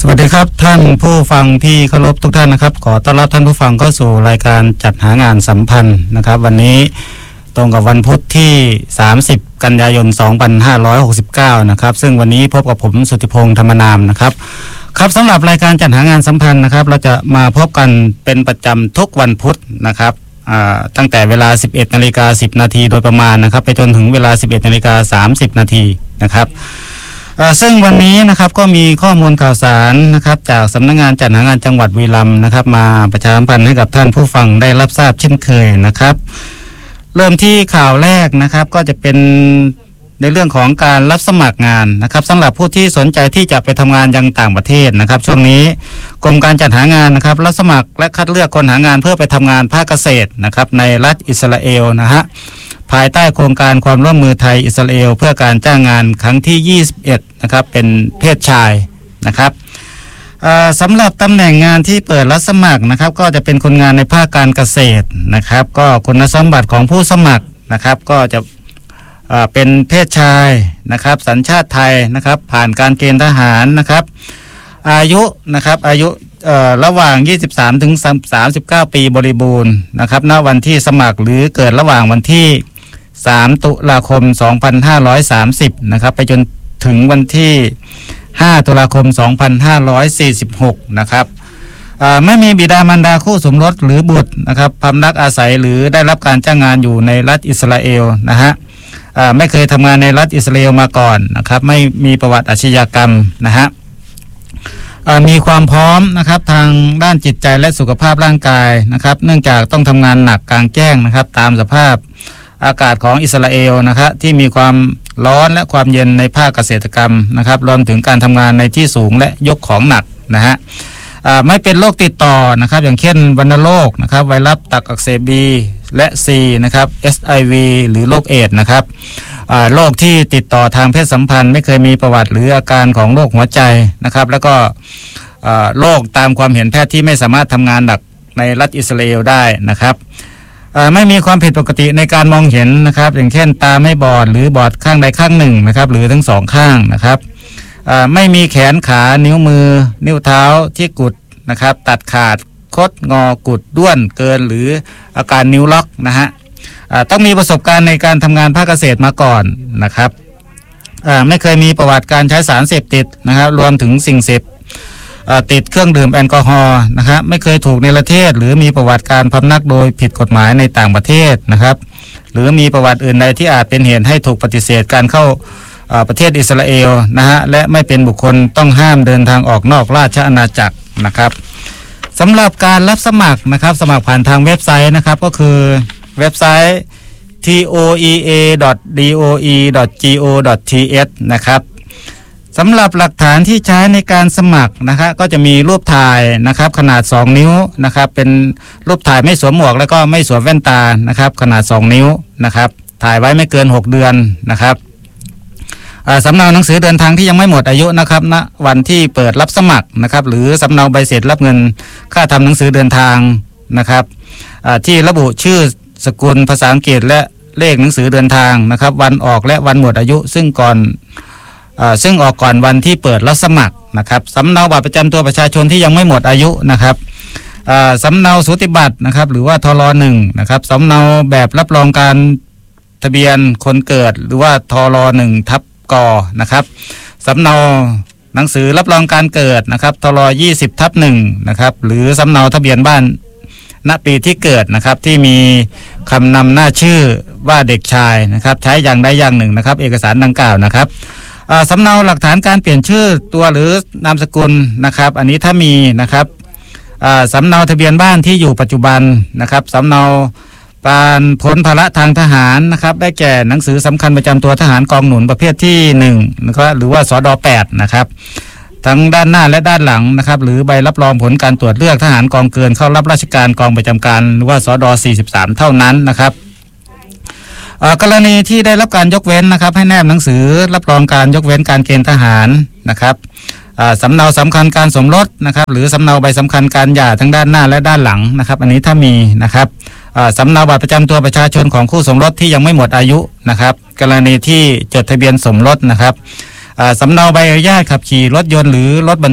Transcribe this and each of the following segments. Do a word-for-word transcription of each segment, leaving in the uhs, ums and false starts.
สวัสดีครับท่านผู้ฟังที่เคารพทุกท่านนะครับขอต้อนรับท่านผู้ฟังเข้าสู่รายการจัดหางานสัมพันธ์นะครับวันนี้ตรงกับวันพุธที่สามสิบกันยายนสองพันห้าร้อยหกสิบเก้านะครับซึ่งวันนี้พบกับผมสุทธิพงษ์ธรรมนามนะครับครับสำหรับรายการจัดหางานสัมพันธ์นะครับเราจะมาพบกันเป็นประจำทุกวันพุธนะครับตั้งแต่เวลา สิบเอ็ดนาฬิกาสิบนาทีโดยประมาณนะครับไปจนถึงเวลา สิบเอ็ดนาฬิกาสามสิบนาทีนะครับซึ่งวันนี้นะครับก็มีข้อมูลข่าวสารนะครับจากสำนักงานจัดหางานจังหวัดบุรีรัมย์นะครับมาประชาสัมพันธ์ให้กับท่านผู้ฟังได้รับทราบเช่นเคยนะครับเริ่มที่ข่าวแรกนะครับก็จะเป็นในเรื่องของการรับสมัครงานนะครับสำหรับผู้ที่สนใจที่จะไปทำงานยังต่างประเทศนะครับช่วงนี้กรมการจัดหางานนะครับรับสมัครและคัดเลือกคนหางานเพื่อไปทำงานภาคเกษตรนะครับในรัฐอิสราเอลนะฮะภายใต้โครงการความร่วมมือไทยอิสราเอลเพื่อการจ้างงานครั้งที่ยี่สิบเอ็ดนะครับเป็นเพศชายนะครับสำหรับตำแหน่งงานที่เปิดรับสมัครนะครับก็จะเป็นคนงานในภาคการเกษตรนะครับก็คุณสมบัติของผู้สมัครนะครับก็จะเป็นเพศชายนะครับสัญชาติไทยนะครับผ่านการเกณฑ์ทหารนะครับอายุนะครับอายุระหว่างยี่สิบสามถึงสามสิบเก้าปีบริบูรณ์นะครับณวันที่สมัครหรือเกิดระหว่างวันที่สามตุลาคมสองพันห้าร้อยสามสิบนะครับไปจนถึงวันที่ห้าตุลาคมสองพันห้าร้อยสี่สิบหกนะครับไม่มีบิดามารดาคู่สมรสหรือบุตรนะครับพำนักอาศัยหรือได้รับการจ้างงานอยู่ในรัฐอิสราเอลนะฮะไม่เคยทำงานในรัฐอิสราเอลมาก่อนนะครับไม่มีประวัติอาชญากรรมนะฮะมีความพร้อมนะครับทางด้านจิตใจและสุขภาพร่างกายนะครับเนื่องจากต้องทำงานหนักกลางแจ้งนะครับตามสภาพอากาศของอิสราเอลนะครับที่มีความร้อนและความเย็นในภาคเกษตรกรรมนะครับรวมถึงการทำงานในที่สูงและยกของหนักนะฮะไม่เป็นโรคติดต่อนะครับอย่างเช่นวัณโรคนะครับไวรัสตับอักเสบ B และ C นะครับ เอส ไอ วี หรือโรคเอดส์นะครับโรคที่ติดต่อทางเพศสัมพันธ์ไม่เคยมีประวัติหรืออาการของโรคหัวใจนะครับแล้วก็โรคตามความเห็นแพทย์ที่ไม่สามารถทำงานหนักในรัฐอิสราเอลได้นะครับไม่มีความผิดปกติในการมองเห็นนะครับอย่างเช่นตาไม่บอดหรือบอดข้างใดข้างหนึ่งนะครับหรือทั้งสองข้างนะครับไม่มีแขนขานิ้วมือนิ้วเท้าที่กุดนะครับตัดขาดคดงอกุดด้วนเกินหรืออาการนิ้วล็อกนะฮะต้องมีประสบการณ์ในการทำงานภาคเกษตรมาก่อนนะครับไม่เคยมีประวัติการใช้สารเสพติดนะครับรวมถึงสิ่งเสพติดเครื่องดื่มแอลกอฮอล์นะครับไม่เคยถูกเนรเทศหรือมีประวัติการพำนักโดยผิดกฎหมายในต่างประเทศนะครับหรือมีประวัติอื่นใดที่อาจเป็นเหตุให้ถูกปฏิเสธการเข้าประเทศอิสราเอลนะฮะและไม่เป็นบุคคลต้องห้ามเดินทางออกนอกราชอาณาจักรนะครับสำหรับการรับสมัครนะครับสมัครผ่านทางเว็บไซต์นะครับก็คือเว็บไซต์ ที โอ อี เอ ดอท ดี โอ อี ดอท จี โอ ดอท ที เอส นะครับสำหรับหลักฐานที่ใช้ในการสมัครนะครับก็จะมีรูปถ่ายนะครับขนาดสองนิ้วนะครับเป็นรูปถ่ายไม่สวมหมวกแล้วก็ไม่สวมแว่นตานะครับขนาดสองนิ้วนะครับถ่ายไว้ไม่เกินหกเดือนนะครับสำเนาหนังสือเดินทางที่ยังไม่หมดอายุนะครับณวันที่เปิดรับสมัครนะครับหรือสำเนาใบเสร็จรับเงินค่าทำหนังสือเดินทางนะครับที่ระบุชื่อสกุลภาษาอังกฤษและเลขหนังสือเดินทางนะครับวันออกและวันหมดอายุซึ่งก่อนซึ่งออกก่อนวันที่เปิดรับสมัครนะครับสำเนาบัตรประจำตัวประชาชนที่ยังไม่หมดอายุนะครับสำเนาสูติบัตรนะครับหรือว่าทรหนึ่งนะครับสำเนาแบบรับรองการทะเบียนคนเกิดหรือว่าทรหนึ่งทับกนะครับสำเนาหนังสือรับรองการเกิดนะครับทรยี่สิบทับหนึ่งนะครับหรือสำเนาทะเบียนบ้านณปีที่เกิดนะครับที่มีคำนำหน้าชื่อว่าเด็กชายนะครับใช้อย่างใดอย่างหนึ่งนะครับเอกสารดังกล่าวนะครับสำเนาหลักฐานการเปลี่ยนชื่อตัวหรือนามสกุลนะครับอันนี้ถ้ามีนะครับสำเนาทะเบียนบ้านที่อยู่ปัจจุบันนะครับสำเนาการพ้นภาระทางทหารนะครับได้แก่หนังสือสำคัญประจำตัวทหารกองหนุนประเภทที่หนึ่งนะครับหรือว่าสดแปดนะครับทั้งด้านหน้าและด้านหลังนะครับหรือใบรับรองผลการตรวจเลือกทหารกองเกินเข้ารับราชการกองประจำการหรือว่าสดสี่สิบสามเท่านั้นนะครับกรณีที่ได้รับการยกเว้นนะครับให้แนบหนังสือรับรองการยกเว้นการเกณฑ์ทหารนะครับสำเนาสำคัญการสมรสนะครับหรือสำเนาใบสำคัญการหย่าทั้งด้านหน้าและด้านหลังนะครับอันนี้ถ้ามีนะครับสำเนาบัตรประจำตัวประชาชนของคู่สมรสที่ยังไม่หมดอายุนะครับกรณีที่จดทะเบียนสมรสนะครับสำเนาใบอนุญาตขับขี่รถยนต์หรือรถบรรทุก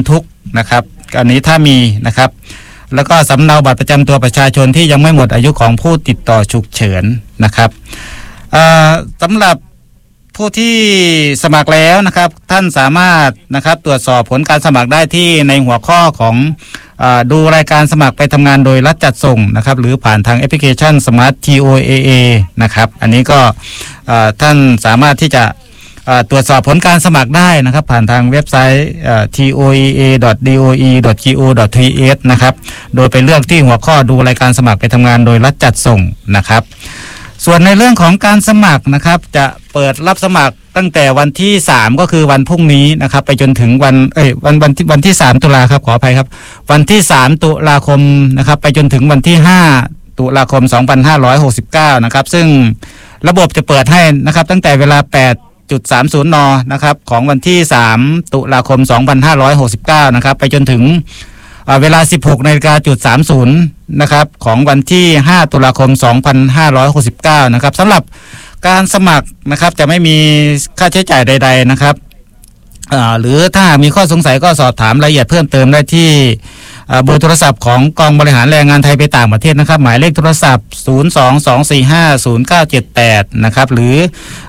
นะครับอันนี้ถ้ามีนะครับแล้วก็สำเนาบัตรประจำตัวประชาชนที่ยังไม่หมดอายุของผู้ติดต่อฉุกเฉินนะครับสำหรับผู้ที่สมัครแล้วนะครับท่านสามารถนะครับตรวจสอบผลการสมัครได้ที่ในหัวข้อของอ่าดูรายการสมัครไปทำงานโดยรัฐจัดส่งนะครับหรือผ่านทางแอปพลิเคชัน Smart ที โอ เอ เอ นะครับอันนี้ก็ท่านสามารถที่จะตรวจสอบผลการสมัครได้นะครับผ่านทางเว็บไซต์ ที โอ เอ เอ ดอท ดี โอ อี ดอท จี โอ ดอท ที เอส นะครับโดยไปเลือกที่หัวข้อดูรายการสมัครไปทำงานโดยรัฐจัดส่งนะครับส่วนในเรื่องของการสมัครนะครับจะเปิดรับสมัครตั้งแต่วันที่สามก็คือวันพรุ่งนี้นะครับไปจนถึงวันเอ้ยวันวันที่วันที่สามตุลาครับขออภัยครับวันที่สามตุลาคมนะครับไปจนถึงวันที่ห้าตุลาคมสองพันห้าร้อยหกสิบเก้านะครับซึ่งระบบจะเปิดให้นะครับตั้งแต่เวลา แปดจุดสามศูนย์ นนะครับของวันที่สามตุลาคมสองพันห้าร้อยหกสิบเก้านะครับไปจนถึงเวลา สิบหกนาฬิกาสามสิบ นะครับของวันที่ห้าตุลาคมสองพันห้าร้อยหกสิบเก้านะครับสำหรับการสมัครนะครับจะไม่มีค่าใช้จ่ายใดๆนะครับหรือถ้ามีข้อสงสัยก็สอบถามรายละเอียดเพิ่มเติมได้ที่เบอร์โทรศัพท์ของกองบริหารแรงงานไทยไปต่างประเทศนะครับหมายเลขโทรศัพท์ศูนย์ สอง สอง สี่ ห้า ศูนย์ เก้า เจ็ด แปดนะครับหรือ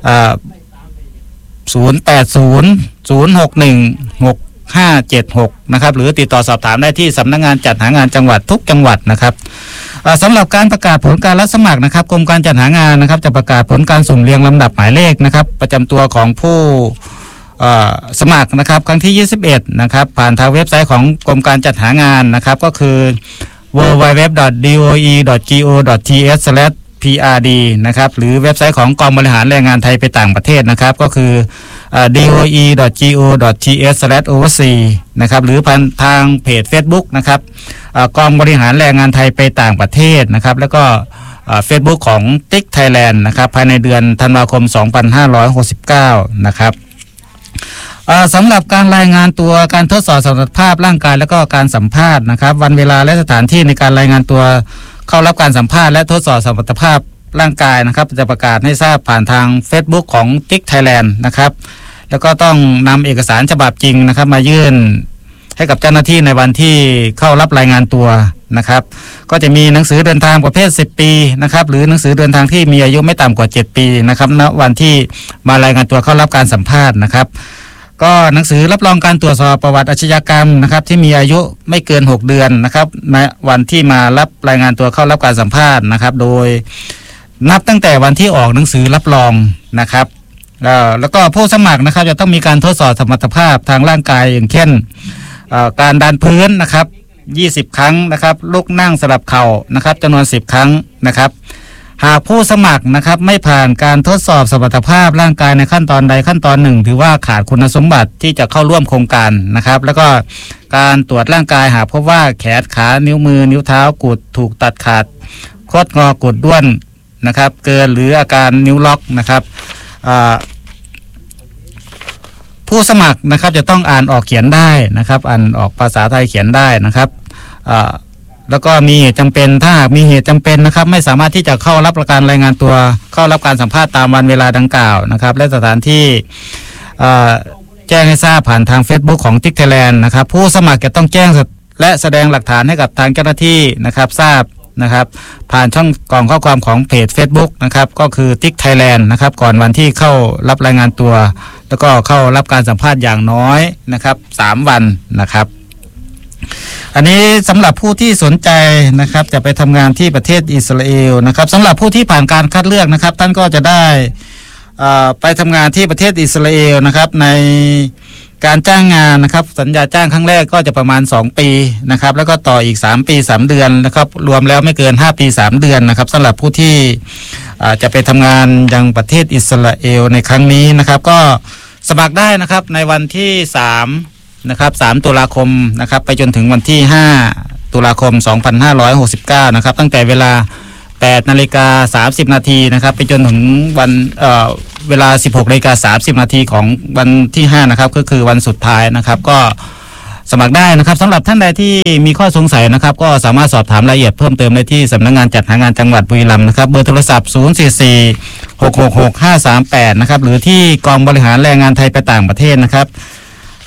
ศูนย์ แปด ศูนย์ ศูนย์ หก หนึ่ง หก ห้า เจ็ด หกนะครับหรือติดต่อสอบถามได้ที่สำนักงานจัดหางานจังหวัดทุกจังหวัดนะครับสำหรับการประกาศผลการรับสมัครนะครับกรมการจัดหางานนะครับจะประกาศผลการสุ่มเรียงลำดับหมายเลขนะครับประจำตัวของผู้สมัครนะครับครั้งที่ยี่สิบเอ็ดนะครับผ่านทางเว็บไซต์ของกรมการจัดหางานนะครับก็คือ ดับเบิลยู ดับเบิลยู ดับเบิลยู ดอท ดี โอ อี ดอท จี โอ ดอท ที เอส พี อาร์ ดี นะครับหรือเว็บไซต์ของกองบริหารแรงงานไทยไปต่างประเทศนะครับก็คือ ดี โอ อี ดอท จี โอ ดอท ที เอส โอ วี ซี นะครับหรือผ่านทางเพจ Facebook นะครับกองบริหารแรงงานไทยไปต่างประเทศนะครับแล้วก็เฟซบุ๊กของ ติ๊ก Thailand นะครับภายในเดือนธันวาคมสองพันห้าร้อยหกสิบเก้านะครับสำหรับการรายงานตัวการทดสอบสมรรถภาพร่างกายแล้วก็การสัมภาษณ์นะครับวันเวลาและสถานที่ในการรายงานตัวเข้ารับการสัมภาษณ์และทดสอบสมรรถภาพร่างกายนะครับจะประกาศให้ทราบผ่านทาง Facebook ของ ติ๊ก Thailand นะครับแล้วก็ต้องนำเอกสารฉบับจริงนะครับมายื่นให้กับเจ้าหน้าที่ในวันที่เข้ารับรายงานตัวนะครับก็จะมีหนังสือเดินทางประเภทสิบปีนะครับหรือหนังสือเดินทางที่มีอายุไม่ต่ำกว่าเจ็ดปีนะครับณวันที่มารายงานตัวเข้ารับการสัมภาษณ์นะครับก็หนังสือรับรองการตรวจสอบประวัติอาชญากรรมนะครับที่มีอายุไม่เกินหกเดือนนะครับในวันที่มารับรายงานตัวเข้ารับการสัมภาษณ์นะครับโดยนับตั้งแต่วันที่ออกหนังสือรับรองนะครับแล้วก็ผู้สมัครนะครับจะต้องมีการทดสอบสมรรถภาพทางร่างกายอย่างเช่นการดันพื้นนะครับยี่สิบครั้งนะครับลุกนั่งสลับเข่านะครับจำนวนสิบครั้งนะครับหากผู้สมัครนะครับไม่ผ่านการทดสอบสมรรถภาพร่างกายในขั้นตอนใดขั้นตอนหนึ่งถือว่าขาดคุณสมบัติที่จะเข้าร่วมโครงการนะครับแล้วก็การตรวจร่างกายหากพบว่าแขนขานิ้วมือนิ้วเท้ากุดถูกตัดขาดคดงอกุดด้วนนะครับเกินหรืออาการนิ้วล็อกนะครับผู้สมัครนะครับจะต้องอ่านออกเขียนได้นะครับอ่านออกภาษาไทยเขียนได้นะครับแล้วก็มีเหตุจำเป็นถ้ามีเหตุจำเป็นนะครับไม่สามารถที่จะเข้ารับการรายงานตัวเข้ารับการสัมภาษณ์ตามวันเวลาดังกล่าวนะครับและสถานที่แจ้งให้ทราบผ่านทาง Facebook ของ ติ๊ก Thailand นะครับผู้สมัครจะต้องแจ้งและแสดงหลักฐานให้กับทางเจ้าหน้าที่นะครับทราบนะครับผ่านช่องกล่องข้อความของเพจ Facebook นะครับก็คือ ติ๊ก Thailand นะครับก่อนวันที่เข้ารับรายงานตัวแล้วก็เข้ารับการสัมภาษณ์อย่างน้อยนะครับสามวันนะครับอันนี้สำหรับผู้ที่สนใจนะครับจะไปทำงานที่ประเทศอิสราเอลนะครับสำหรับผู้ที่ผ่านการคัดเลือกนะครับท่านก็จะได้ไปทำงานที่ประเทศอิสราเอลนะครับในการจ้างงานนะครับสัญญาจ้างครั้งแรกก็จะประมาณสองปีนะครับแล้วก็ต่ออีกสามปีสามเดือนนะครับรวมแล้วไม่เกินห้าปีสามเดือนนะครับสำหรับผู้ที่จะไปทำงานยังประเทศอิสราเอลในครั้งนี้นะครับก็สมัครได้นะครับในวันที่สามนะครับสามตุลาคมนะครับไปจนถึงวันที่ห้าตุลาคมสองพันห้าร้อยหกสิบเก้านะครับตั้งแต่เวลาแปดนาฬิกาสามสิบนาทีนะครับไปจนถึงวันเอ่อเวลาสิบหกนาฬิกาสามสิบนาทีของวันที่ห้านะครับก็คือวันสุดท้ายนะครับก็สมัครได้นะครับสำหรับท่านใดที่มีข้อสงสัยนะครับก็สามารถสอบถามรายละเอียดเพิ่มเติมได้ที่สำนักงานจัดหางานจังหวัดบุรีรัมย์นะครับเบอร์โทรศัพท์ศูนย์ สี่ สี่ หก หก หก ห้า สาม แปดนะครับหรือที่กองบริหารแรงงานไทยไปต่างประเทศนะครับ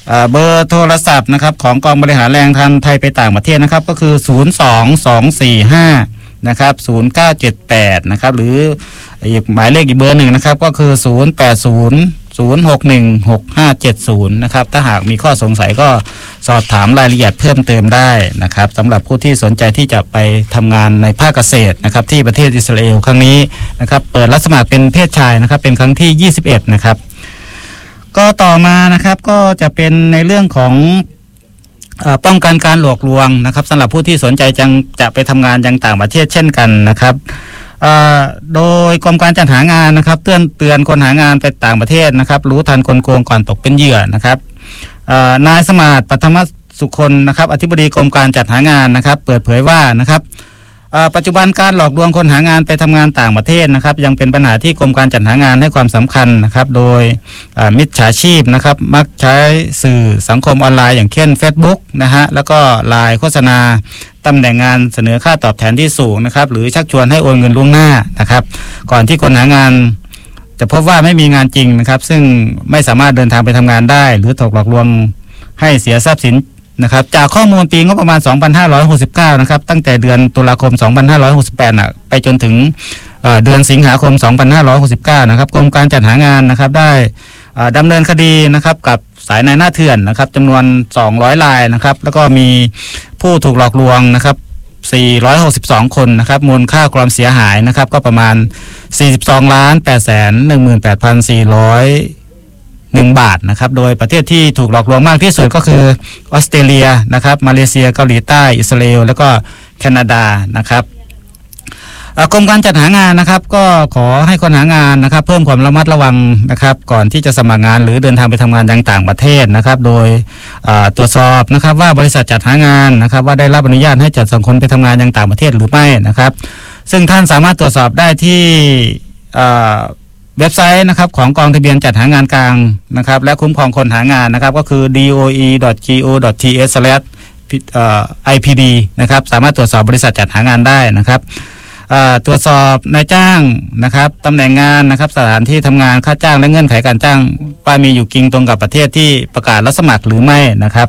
เบอร์โทรศัพท์นะครับของกองบริหารแรงงานไทยไปต่างประเทศนะครับก็คือศูนย์สอง สอง สี่ ห้านะครับศูนย์ เก้า เจ็ด แปดนะครับหรืออีกหมายเลขอีกเบอร์หนึ่งนะครับก็คือศูนย์ แปด ศูนย์ ศูนย์ หก หนึ่ง หก ห้า เจ็ด ศูนย์นะครับถ้าหากมีข้อสงสัยก็สอบถามรายละเอียดเพิ่มเติมได้นะครับสำหรับผู้ที่สนใจที่จะไปทำงานในภาคเกษตรนะครับที่ประเทศอิสราเอลครั้งนี้นะครับเปิดรับสมัครเป็นเพศชายนะครับเป็นครั้งที่ยี่สิบเอ็ดนะครับก็ต่อมานะครับก็จะเป็นในเรื่องของป้องกันการหลอกลวงนะครับสำหรับผู้ที่สนใจจังจะไปทำงานยังต่างประเทศเช่นกันนะครับโดยกรมการจัดหางานนะครับเตือนเตือนคนหางานไปต่างประเทศนะครับรู้ทันคนโกงก่อนตกเป็นเหยื่อนะครับนายสมาร์ทปัทมสุคนนะครับอธิบดีกรมการจัดหางานนะครับเปิดเผยว่านะครับปัจจุบันการหลอกลวงคนหางานไปทำงานต่างประเทศนะครับยังเป็นปัญหาที่กรมการจัดหางานให้ความสำคัญนะครับโดยมิจฉาชีพนะครับมักใช้สื่อสังคมออนไลน์อย่างเช่น Facebook นะฮะแล้วก็ไลน์โฆษณาตำแหน่งงานเสนอค่าตอบแทนที่สูงนะครับหรือชักชวนให้โอนเงินล่วงหน้านะครับก่อนที่คนหางานจะพบว่าไม่มีงานจริงนะครับซึ่งไม่สามารถเดินทางไปทำงานได้หรือถูกหลอกลวงให้เสียทรัพย์สินนะครับจากข้อมูลปีงบประมาณสองพันห้าร้อยหกสิบเก้านะครับตั้งแต่เดือนตุลาคมสองพันห้าร้อยหกสิบแปดน่ะไปจนถึงเอ่อเดือนสิงหาคมสองพันห้าร้อยหกสิบเก้านะครับกรมการจัดหางานนะครับได้ดำเนินคดีนะครับกับสายนายหน้าเถื่อนนะครับจำนวนสองร้อยรายนะครับแล้วก็มีผู้ถูกหลอกลวงนะครับสี่ร้อยหกสิบสองคนนะครับมูลค่าความเสียหายนะครับก็ประมาณสี่สิบสองล้านแปดแสนหนึ่งหมื่นแปดพันสี่ร้อยหนึ่งบาทนะครับโดยประเทศที่ถูกหลอกลวงมากที่สุดก็คือออสเตรเลียนะครับมาเลเซียเกาหลีใต้อิสราเอลแล้วก็แคนาดานะครับกรมการจัดหางานนะครับก็ขอให้คนหางานนะครับเพิ่มความระมัดระวังนะครับก่อนที่จะสมัครงานหรือเดินทางไปทำงานยังต่างประเทศนะครับโดยตรวจสอบนะครับว่าบริษัทจัดหางานนะครับว่าได้รับอนุญาตให้จัดส่งคนไปทำงานยังต่างประเทศหรือไม่นะครับซึ่งท่านสามารถตรวจสอบได้ที่เว็บไซต์นะครับของกองทะเบียนจัดหางานกลางนะครับและคุ้มครองคนหางานนะครับก็คือ ดี โอ อี ดอท จี โอ ดอท ที เอส ไอ พี ดี นะครับสามารถตรวจสอบบริษัทจัดหางานได้นะครับตรวจสอบนายจ้างนะครับตำแหน่งงานนะครับสถานที่ทำงานค่าจ้างและเงื่อนไขการจ้างว่ามีอยู่จริงตรงกับประเทศที่ประกาศรับสมัครหรือไม่นะครับ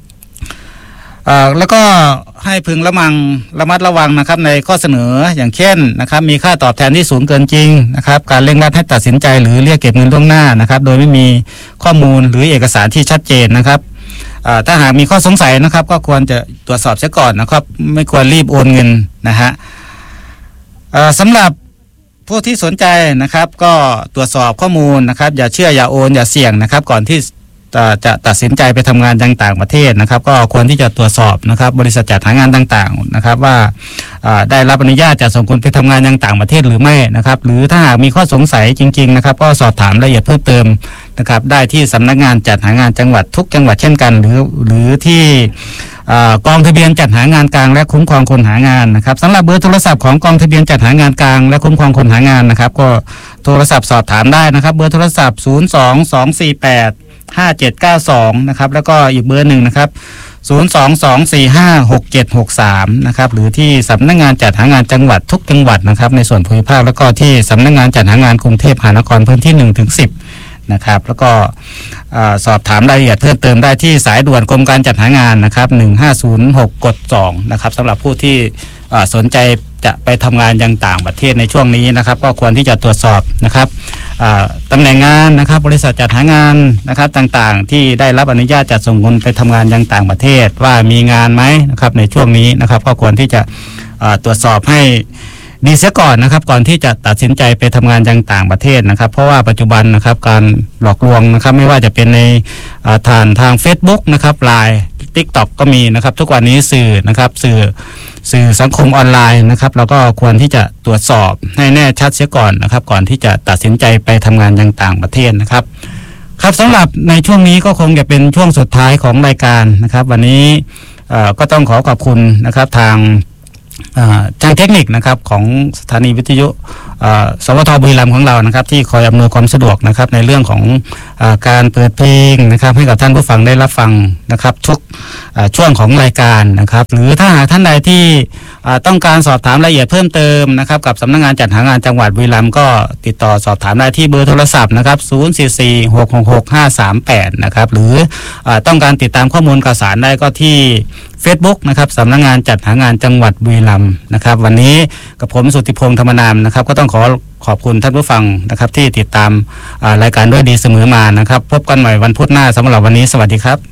แล้วก็ให้พึงระมังระมัดระวังนะครับในข้อเสนออย่างเช่นนะครับมีค่าตอบแทนที่สูงเกินจริงนะครับการเร่งรัดให้ตัดสินใจหรือเรียกเก็บเงินล่วงหน้านะครับโดยไม่มีข้อมูลหรือเอกสารที่ชัดเจนนะครับถ้าหากมีข้อสงสัยนะครับก็ควรจะตรวจสอบเสียก่อนนะครับไม่ควรรีบโอนเงินนะฮะสำหรับผู้ที่สนใจนะครับก็ตรวจสอบข้อมูลนะครับอย่าเชื่ออย่าโอนอย่าเสี่ยงนะครับก่อนที่จะตัดสินใจไปทำงานยังต่างประเทศนะครับก็ควรที่จะตรวจสอบนะครับบริษัทจัดหางานต่างๆนะครับว่าได้รับอนุญาตจะส่งคนไปทำงานยังต่างประเทศหรือไม่นะครับหรือถ้าหากมีข้อสงสัยจริงๆนะครับก็สอบถามรายละเอียดเพิ่มเติมนะครับได้ที่สำนักงานจัดหางานจังหวัดทุกจังหวัดเช่นกันหรือหรือที่กองทะเบียนจัดหางานกลางและคุ้มครองคนหางานนะครับสำหรับเบอร์โทรศัพท์ของกองทะเบียนจัดหางานกลางและคุ้มครองคนหางานนะครับก็โทรศัพท์สอบถามได้นะครับเบอร์โทรศัพท์ศูนย์ สอง สอง สี่ แปด ห้า เจ็ด เก้า สองนะครับแล้วก็อีกเบอร์หนึ่งนะครับศูนย์ สอง สอง สี่ ห้า หก เจ็ด หก สามนะครับหรือที่สำนักงานจัดหางานจังหวัดทุกจังหวัดนะครับในส่วนภูมิภาคแล้วก็ที่สำนักงานจัดหางานกรุงเทพมหานครพื้นที่หนึ่งถึงสิบนะครับแล้วก็สอบถามรายละเอียดเพิ่มเติมได้ที่สายด่วนกรมการจัดหางานนะครับหนึ่งห้าศูนย์หกกดสองนะครับสำหรับผู้ที่สนใจจะไปทำงานยังต่างประเทศในช่วงนี้นะครับก็ควรที่จะตรวจสอบนะครับตำแหน่งงานนะครับบริษัทจัดหางานนะครับต่างๆที่ได้รับอนุญาตจัดส่งคนไปทำงานยังต่างประเทศว่ามีงานไหมนะครับในช่วงนี้นะครับก็ควรที่จะตรวจสอบให้ดีเสียก่อนนะครับก่อนที่จะตัดสินใจไปทำงานยังต่างประเทศนะครับเพราะว่าปัจจุบันนะครับการหลอกลวงนะครับไม่ว่าจะเป็นในทางทาง Facebook นะครับ ไลน์ TikTok ก็มีนะครับทุกวันนี้สื่อนะครับสื่อสื่อสังคมออนไลน์นะครับเราก็ควรที่จะตรวจสอบให้แน่ชัดเสียก่อนนะครับก่อนที่จะตัดสินใจไปทำงานยังต่างประเทศนะครับครับสำหรับในช่วงนี้ก็คงจะเป็นช่วงสุดท้ายของรายการนะครับวันนี้ก็ต้องขอขอบคุณนะครับทางทางเทคนิคนะครับของสถานีวิทยุสวทบุรีรัมย์ของเรานะครับที่คอยอำนวยความสะดวกนะครับในเรื่องของการเปิดเพลงนะครับให้กับท่านผู้ฟังได้รับฟังนะครับทุกช่วงของรายการนะครับหรือถ้าหากท่านใดที่ต้องการสอบถามรายละเอียดเพิ่มเติมนะครับกับสำนักงานจัดหางานจังหวัดบุรีรัมย์ก็ติดต่อสอบถามได้ที่เบอร์โทรศัพท์นะครับศูนย์ สี่ สี่ หก หก หก ห้า สาม แปดนะครับหรือต้องการติดตามข้อมูลข่าวสารได้ก็ที่ Facebook นะครับสำนักงานจัดหางานจังหวัดบุรีรัมย์นะครับวันนี้กับผมสุทธิพงษ์ธรรมนามนะครับก็ต้องขอขอบคุณท่านผู้ฟังนะครับที่ติดตามรายการด้วยดีเสมอมานะครับพบกันใหม่วันพุธหน้าสำหรับวันนี้สวัสดีครับ